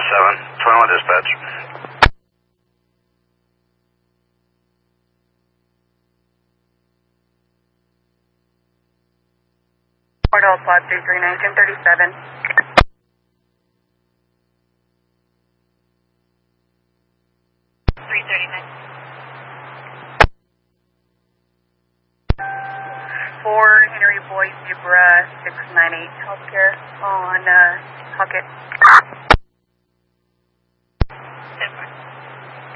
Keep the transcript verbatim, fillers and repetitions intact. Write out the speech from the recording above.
seven, twenty-one dispatch. Portal five three three, nineteen thirty-seven. three thirty-nine. four Henry Boyd Zebra six nine eight Healthcare on uh, Puckett.